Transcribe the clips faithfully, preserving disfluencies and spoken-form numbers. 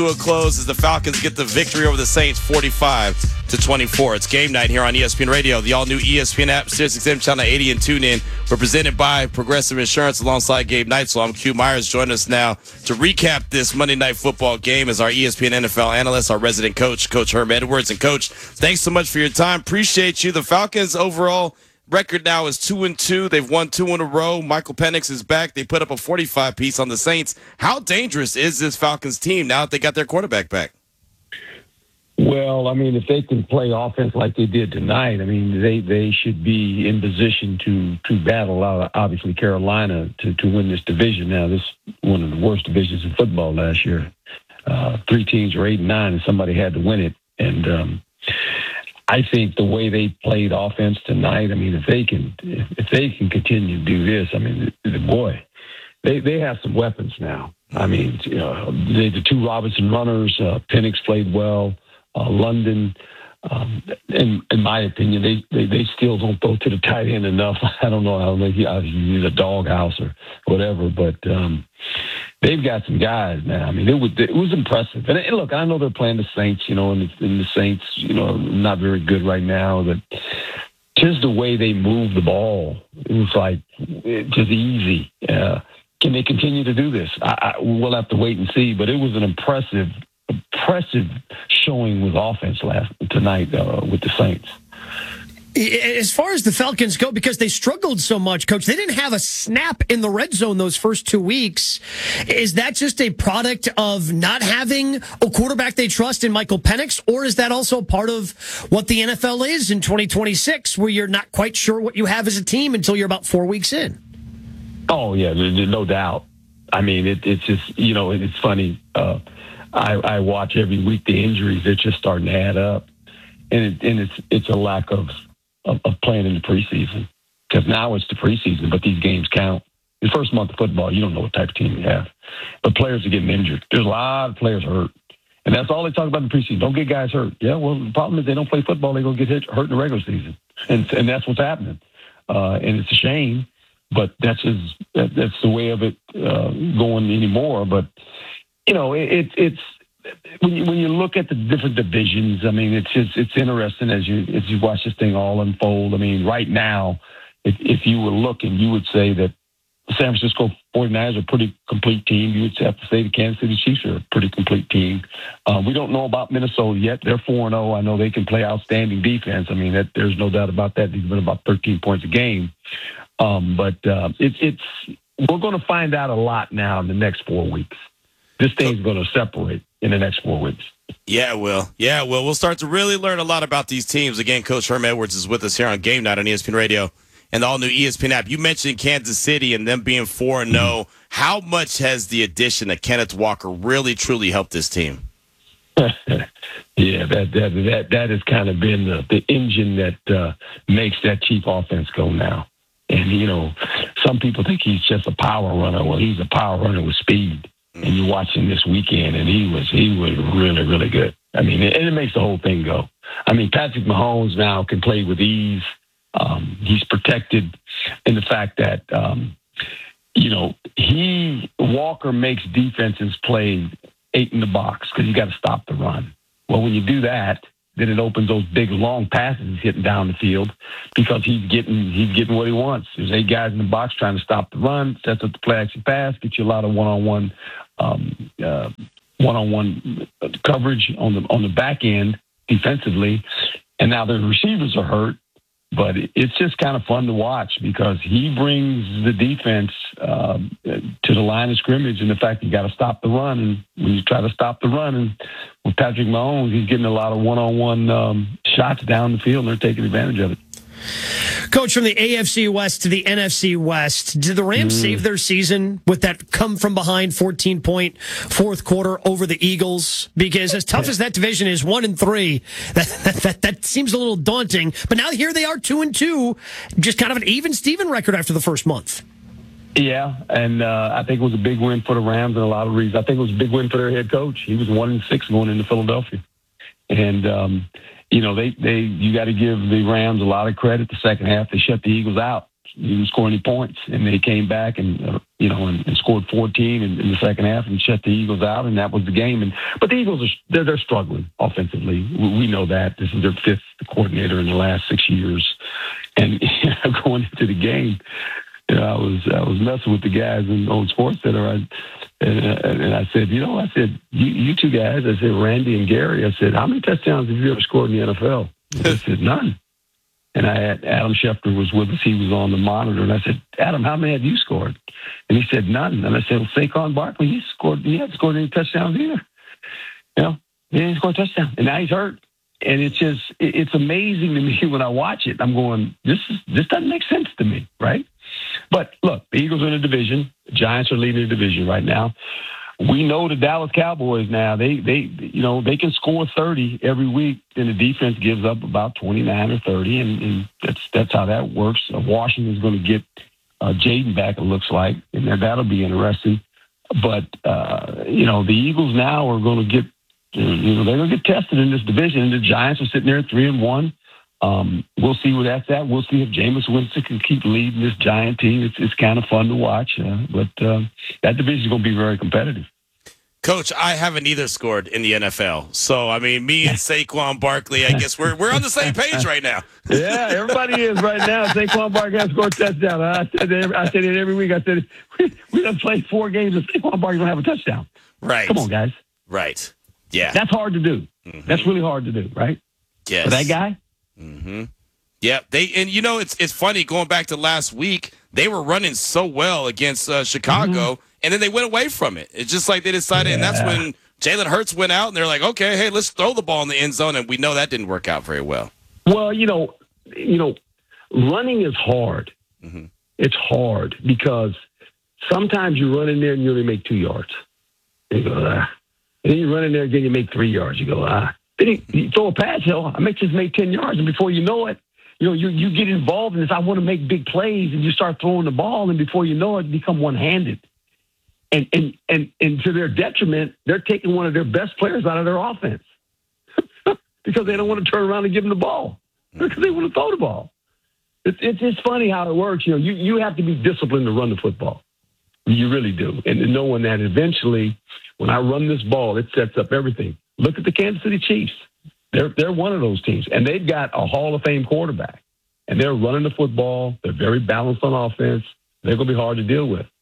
To a close as the Falcons get the victory over the Saints forty-five to twenty-four. It's game night here on E S P N Radio. The all-new E S P N app, SiriusXM Channel eighty, and TuneIn. We're presented by Progressive Insurance alongside Gabe Neitzel. I'm Q Myers. Joining us now to recap this Monday Night Football game is our E S P N N F L analyst, our resident coach, Coach Herm Edwards. And, Coach, thanks so much for your time. Appreciate you. The Falcons overall record now is two and two. They've won two in a row. Michael Penix is back. They put up a forty-five piece on the Saints. How dangerous is this Falcons team now that they got their quarterback back? Well, I mean, if they can play offense like they did tonight, I mean, they, they should be in position to to battle out, obviously, Carolina to, to win this division. Now, this is one of the worst divisions in football last year. Uh, three teams were eight and nine, and somebody had to win it. And um, I think the way they played offense tonight, I mean, if they can if, if they can continue to do this, I mean, the, the boy, they, they have some weapons now. I mean, you know, they, the two Robinson runners, uh, Penix played well. Uh, London, um, in, in my opinion, they, they, they still don't throw to the tight end enough. I don't know. I don't know if he's a doghouse or whatever, but um, they've got some guys now. I mean, it was it was impressive. And, and look, I know they're playing the Saints, you know, and the, and the Saints, you know, not very good right now. But just the way they move the ball, it was like it, just easy. Uh, can they continue to do this? I, I, we'll have to wait and see. But it was an impressive. Impressive showing with offense last tonight uh, with the Saints. As far as the Falcons go, because they struggled so much, Coach, they didn't have a snap in the red zone those first two weeks. Is that just a product of not having a quarterback they trust in Michael Penix, or is that also part of what the N F L is in twenty twenty-six, where you're not quite sure what you have as a team until you're about four weeks in? Oh, yeah, no doubt. I mean, it, it's just, you know, it's funny. Uh, I, I watch every week the injuries; they're just starting to add up, and it, and it's it's a lack of, of, of playing in the preseason, because now it's the preseason, but these games count. The first month of football, you don't know what type of team you have, but players are getting injured. There's a lot of players hurt, and that's all they talk about in the preseason. Don't get guys hurt. Yeah, well, the problem is they don't play football; they're gonna get hit, hurt in the regular season, and and that's what's happening, uh, and it's a shame, but that's just, that, that's the way of it uh, going anymore, but. You know, it, it's when you, when you look at the different divisions. I mean, it's just it's interesting as you as you watch this thing all unfold. I mean, right now, if, if you were looking, you would say that the San Francisco forty-niners are a pretty complete team. You would have to say the Kansas City Chiefs are a pretty complete team. Uh, we don't know about Minnesota yet. They're four and zero. I know they can play outstanding defense. I mean, that, there's no doubt about that. They've been about thirteen points a game. Um, but uh, it's it's we're going to find out a lot now in the next four weeks. This thing's going to separate in the next four weeks. Yeah, it will. Yeah, it will. We'll start to really learn a lot about these teams. Again, Coach Herm Edwards is with us here on Game Night on E S P N Radio and the all-new E S P N app. You mentioned Kansas City and them being four and oh. How much has the addition of Kenneth Walker really, truly helped this team? yeah, that that that that has kind of been the, the engine that uh, makes that Chief offense go now. And, you know, some people think he's just a power runner. Well, he's a power runner with speed. And you watch him this weekend, and he was he was really, really good. I mean, and it makes the whole thing go. I mean, Patrick Mahomes now can play with ease. Um, he's protected in the fact that, um, you know, he Walker makes defenses play eight in the box because you got to stop the run. Well, when you do that, then it opens those big, long passes he's hitting down the field because he's getting he's getting what he wants. There's eight guys in the box trying to stop the run, sets up the play action pass, gets you a lot of one-on-one um, uh, one-on-one coverage on the on the back end defensively. And now the receivers are hurt, but it's just kind of fun to watch because he brings the defense um, to the line of scrimmage, and the fact you got to stop the run. And when you try to stop the run, and with Patrick Mahomes, he's getting a lot of one-on-one um, shots down the field, and they're taking advantage of it. Coach, from the A F C West to the N F C West, did the Rams mm. save their season with that come-from-behind fourteen-point fourth quarter over the Eagles? Because as tough as that division is, one and three, that, that, that, that seems a little daunting. But now here they are, two and two, just kind of an even-Steven record after the first month. Yeah, and uh, I think it was a big win for the Rams and a lot of reasons. I think it was a big win for their head coach. He was one and six going into Philadelphia. And, um, you know, they, they you got to give the Rams a lot of credit. The second half, they shut the Eagles out. he didn't score any points, and they came back and uh, you know and, and scored fourteen in, in the second half and shut the Eagles out, and that was the game. And but the Eagles are they're, they're struggling offensively. We, we know that. This is their fifth coordinator in the last six years, and you know, going into the game, you know, I was I was messing with the guys in Old Sports Center. I, and, and I said, you know, I said, you, you two guys, I said, Randy and Gary, I said, how many touchdowns have you ever scored in the N F L? They said, none. And I had Adam Schefter was with us. He was on the monitor. And I said, Adam, how many have you scored? And he said, none. And I said, well, Saquon Barkley, he scored, he hadn't scored any touchdowns either. You know, he didn't score a touchdown. And now he's hurt. And it's just, it's amazing to me when I watch it. I'm going, this is, this doesn't make sense to me, right? But look, the Eagles are in a division. The Giants are leading the division right now. We know the Dallas Cowboys now, they, they, you know, they can score thirty every week, and the defense gives up about twenty-nine or thirty, and, and that's that's how that works. Uh, Washington's going to get uh, Jaden back, it looks like, and that'll be interesting. But, uh, you know, the Eagles now are going to get, you know, they're going to get tested in this division, and the Giants are sitting there at three and one. Um, we'll see where that's at. We'll see if Jameis Winston can keep leading this Giant team. It's, it's kind of fun to watch, uh, but uh, that division is going to be very competitive. Coach, I haven't either scored in the N F L. So, I mean, me and Saquon Barkley, I guess we're we're on the same page right now. Yeah, everybody is right now. Saquon Barkley has scored a touchdown. I said it, I said it every week. I said, we, we done played four games and Saquon Barkley don't have a touchdown. Right. Come on, guys. Right. Yeah. That's hard to do. Mm-hmm. That's really hard to do, right? Yes. For that guy? Mm-hmm. Yeah. They and you know it's it's funny going back to last week. They were running so well against uh, Chicago, mm-hmm. and then they went away from it. It's just like they decided, yeah. and that's when Jalen Hurts went out, and they're like, okay, hey, let's throw the ball in the end zone, and we know that didn't work out very well. Well, you know, you know, running is hard. Mm-hmm. It's hard because sometimes you run in there and you only make two yards. You go, ah. And then you run in there again, you make three yards. You go, ah. Then you, you throw a pass, hill. I make just make ten yards, and before you know it, you know, you, you get involved in this. I want to make big plays, and you start throwing the ball, and before you know it, you become one-handed. And and and and to their detriment, they're taking one of their best players out of their offense because they don't want to turn around and give them the ball because they want to throw the ball. It's it's it's funny how it works. You know, you you have to be disciplined to run the football. You really do, and knowing that eventually, when I run this ball, it sets up everything. Look at the Kansas City Chiefs. They're they're one of those teams, and they've got a Hall of Fame quarterback, and they're running the football. They're very balanced on offense. They're going to be hard to deal with.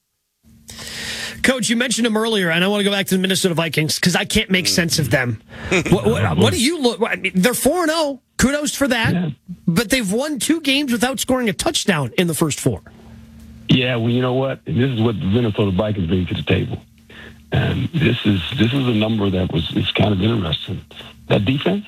Coach, you mentioned them earlier, and I want to go back to the Minnesota Vikings because I can't make sense of them. what, what, what do you look? I mean, they're four and zero. Kudos for that, yeah. But they've won two games without scoring a touchdown in the first four. Yeah, well, you know what? And this is what the Minnesota Vikings bring to the table, and this is this is a number that was is kind of interesting. That defense,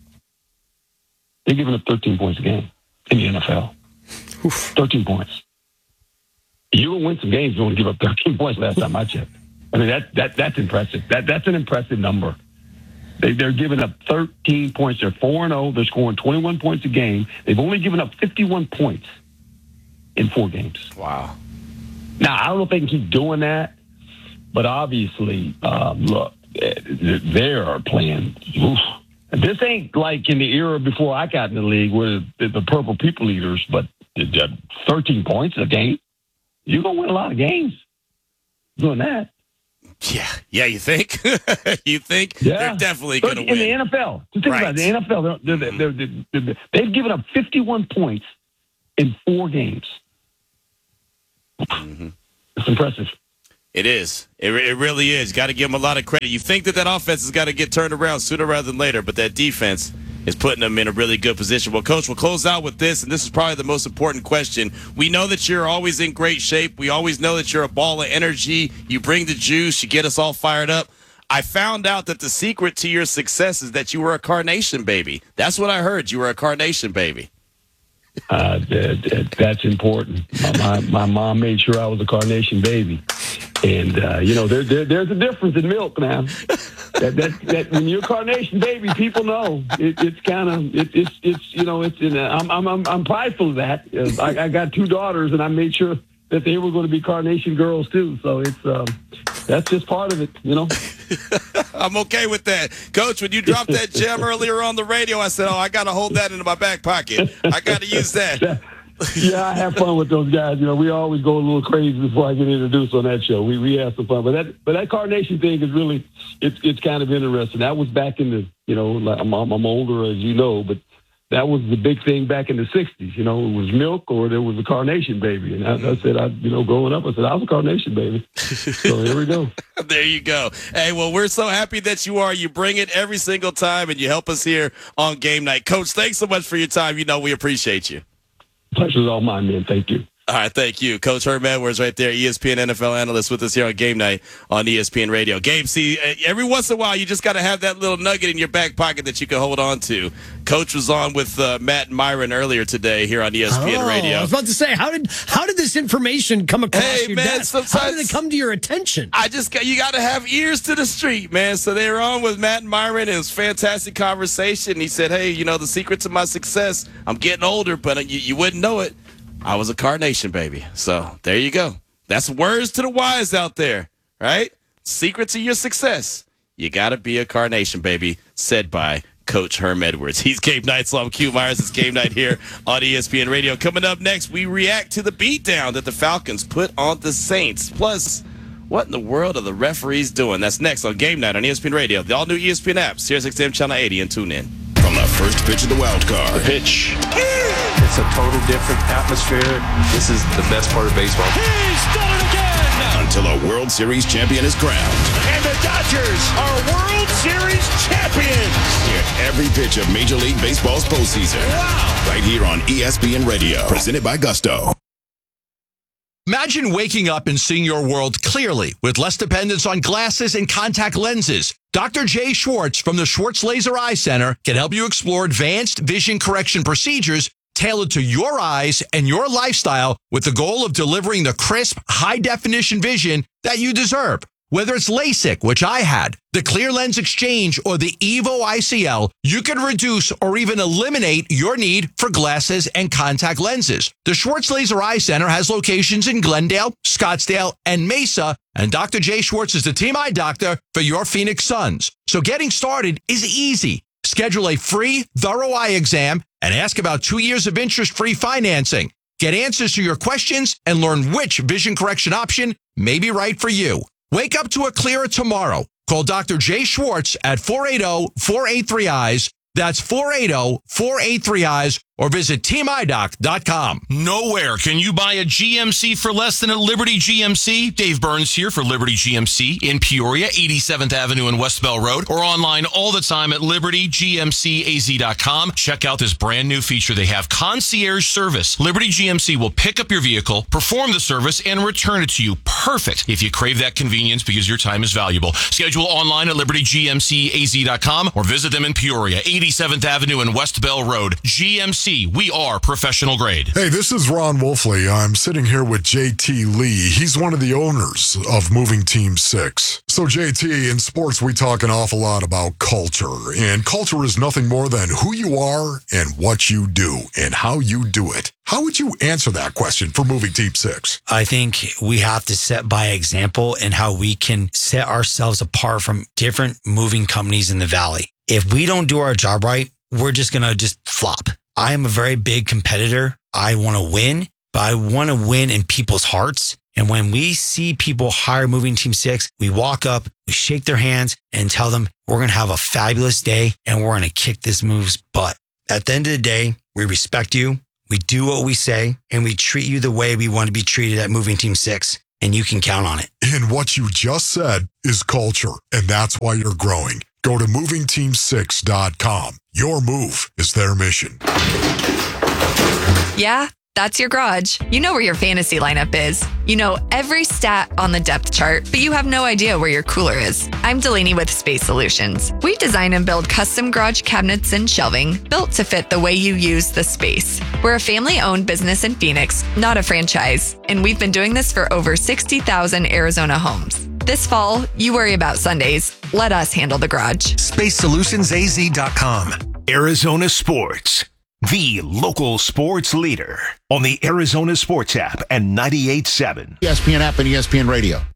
they're giving up thirteen points a game in the N F L. Oof. thirteen points. You will win some games. You want to give up thirteen points last time I checked. I mean, that that that's impressive. That That's an impressive number. They, they're giving up thirteen points. They're four and oh. They're scoring twenty-one points a game. They've only given up fifty-one points in four games. Wow. Now, I don't know if they can keep doing that, but obviously, um, look, they are playing. Oof. This ain't like in the era before I got in the league where the, the purple people eaters, but thirteen points a game, you're going to win a lot of games doing that. Yeah, yeah, you think? you think? Yeah. They're definitely going to win. In the N F L. Just think right. about it. The N F L, they're, they're, they're, they're, they're, they've given up fifty-one points in four games. Mm-hmm. It's impressive. It is. It, it really is. Got to give them a lot of credit. You think that that offense has got to get turned around sooner rather than later, but that defense is putting them in a really good position. Well, Coach, we'll close out with this, and this is probably the most important question. We know that you're always in great shape. We always know that you're a ball of energy. You bring the juice. You get us all fired up. I found out that the secret to your success is that you were a carnation baby. That's what I heard. You were a carnation baby. Uh, that, that's important. My, my, my mom made sure I was a carnation baby. And, uh, you know, there, there, there's a difference in milk now. That, that, that when you're a carnation baby, people know it, it's kind of, it, it's, it's, you know, it's in a, I'm, I'm, I'm, I'm prideful of that. I, I got two daughters and I made sure that they were going to be carnation girls too. So it's, um, that's just part of it, you know. I'm okay with that. Coach, when you dropped that gem earlier on the radio, I said, oh, I got to hold that into my back pocket. I got to use that. Yeah, I have fun with those guys. You know, we always go a little crazy before I get introduced on that show. We we have some fun, but that but that carnation thing is really it's it's kind of interesting. That was back in the you know like I'm, I'm older as you know, but that was the big thing back in the sixties. You know, it was milk or there was a carnation baby, and I, I said I you know growing up I said I was a carnation baby. So here we go. There you go. Hey, well, we're so happy that you are. You bring it every single time, and you help us here on Game Night. Coach, thanks so much for your time. You know we appreciate you. Pleasure's all mine, man. Thank you. All right, thank you. Coach Herm Edwards right there, E S P N N F L analyst with us here on Game Night on E S P N Radio. Gabe, see, every once in a while, you just got to have that little nugget in your back pocket that you can hold on to. Coach was on with uh, Matt and Myron earlier today here on E S P N oh, Radio. I was about to say, how did how did this information come across hey, your man, desk? How did it come to your attention? I just got, you got to have ears to the street, man. So they were on with Matt and Myron. It was fantastic conversation. He said, hey, you know, the secret to my success, I'm getting older, but you, you wouldn't know it. I was a carnation baby. So there you go. That's words to the wise out there, right? Secret to your success. You got to be a carnation baby, said by Coach Herm Edwards. He's Game Night. So I'm Q Myers. It's Game Night here on E S P N Radio. Coming up next, we react to the beatdown that the Falcons put on the Saints. Plus, what in the world are the referees doing? That's next on Game Night on E S P N Radio. The all-new E S P N app, Sirius X M Channel eighty, and tune in. From the first pitch of the wild card. The pitch. It's a total different atmosphere. This is the best part of baseball. He's done it again! Until a World Series champion is crowned. And the Dodgers are World Series champions! Hear every pitch of Major League Baseball's postseason. Wow! Right here on E S P N Radio. Presented by Gusto. Imagine waking up and seeing your world clearly with less dependence on glasses and contact lenses. Doctor Jay Schwartz from the Schwartz Laser Eye Center can help you explore advanced vision correction procedures tailored to your eyes and your lifestyle with the goal of delivering the crisp, high-definition vision that you deserve. Whether it's LASIK, which I had, the Clear Lens Exchange, or the Evo I C L, you can reduce or even eliminate your need for glasses and contact lenses. The Schwartz Laser Eye Center has locations in Glendale, Scottsdale, and Mesa, and Doctor Jay Schwartz is the team eye doctor for your Phoenix Suns. So getting started is easy. Schedule a free, thorough eye exam and ask about two years of interest-free financing. Get answers to your questions and learn which vision correction option may be right for you. Wake up to a clearer tomorrow. Call Doctor Jay Schwartz at four eight zero, four eight three, eyes. That's four eight zero, four eight three, eyes. Or visit team eye doc dot com. Nowhere can you buy a G M C for less than at Liberty G M C. Dave Burns here for Liberty G M C in Peoria, eighty-seventh Avenue and West Bell Road, or online all the time at liberty g m c a z dot com. Check out this brand new feature they have, concierge service. Liberty G M C will pick up your vehicle, perform the service, and return it to you. Perfect if you crave that convenience because your time is valuable. Schedule online at liberty g m c a z dot com or visit them in Peoria, eighty-seventh Avenue and West Bell Road. G M C. We are professional grade. Hey, this is Ron Wolfley. I'm sitting here with J T Lee. He's one of the owners of Moving Team six. So, J T, in sports, we talk an awful lot about culture. And culture is nothing more than who you are and what you do and how you do it. How would you answer that question for Moving Team six? I think we have to set by example in how we can set ourselves apart from different moving companies in the Valley. If we don't do our job right, we're just going to just flop. I am a very big competitor. I want to win, but I want to win in people's hearts. And when we see people hire Moving Team six, we walk up, we shake their hands and tell them we're going to have a fabulous day and we're going to kick this move's butt. At the end of the day, we respect you. We do what we say and we treat you the way we want to be treated at Moving Team six. And you can count on it. And what you just said is culture. And that's why you're growing. Go to moving team six dot com. Your move is their mission. Yeah, that's your garage. You know where your fantasy lineup is. You know every stat on the depth chart, but you have no idea where your cooler is. I'm Delaney with Space Solutions. We design and build custom garage cabinets and shelving built to fit the way you use the space. We're a family-owned business in Phoenix, not a franchise, and we've been doing this for over sixty thousand Arizona homes. This fall, you worry about Sundays. Let us handle the garage. space solutions a z dot com. Arizona Sports, the local sports leader on the Arizona Sports app and ninety-eight point seven. E S P N app and E S P N Radio.